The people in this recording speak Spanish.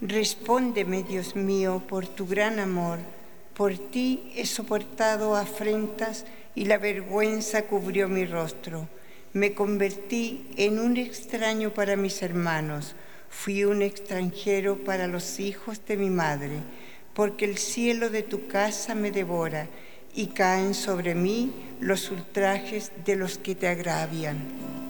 Respóndeme, Dios mío, por tu gran amor. Por ti he soportado afrentas y la vergüenza cubrió mi rostro. Me convertí en un extraño para mis hermanos. Fui un extranjero para los hijos de mi madre, porque el cielo de tu casa me devora y caen sobre mí los ultrajes de los que te agravian.